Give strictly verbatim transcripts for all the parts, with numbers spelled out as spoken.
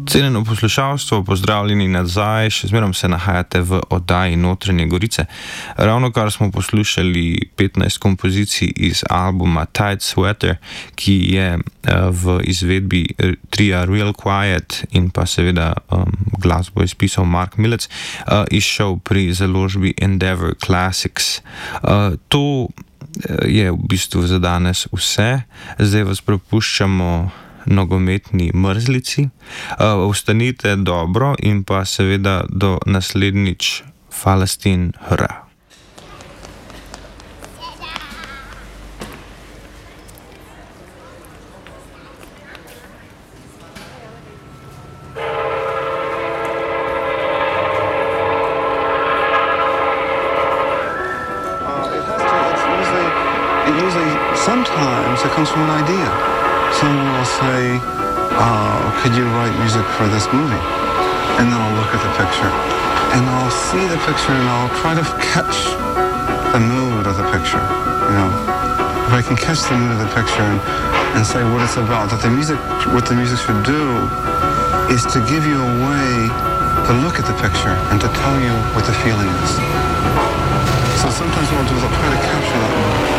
Cenjeno poslušalstvo, pozdravljeni nazaj, še zmeraj se nahajate v oddaji Notranje Gorice. Ravno kar smo poslušali petnajst kompozicij iz albuma Tight Sweater, ki je v izvedbi tria Real Quiet in pa seveda um, glasbo izpisal Mark Millec, uh, izšel pri založbi Endeavour Classics. Uh, to je v bistvu za danes vse. Zdaj vas prepuščamo nogometni mrzlici. Uh, ostanite dobro in pa seveda do naslednjič. Falastin, hurra! Sometimes it comes from an idea. Someone will say, uh, could you write music for this movie? And then I'll look at the picture. And I'll see the picture and I'll try to catch the mood of the picture. You know, if I can catch the mood of the picture and, and say what it's about, that the music, what the music should do is to give you a way to look at the picture and to tell you what the feeling is. So sometimes what I'll do is I'll try to capture that mood.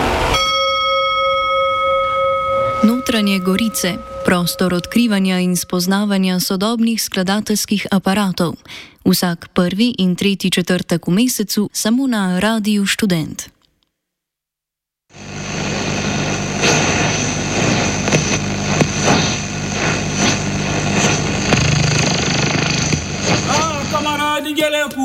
Notranje Gorice, prostor odkrivanja in spoznavanja sodobnih skladateljskih aparatov. Vsak prvi in tretji četrtek v mesecu samo na Radiu Študent. Ah, camarada, ninguém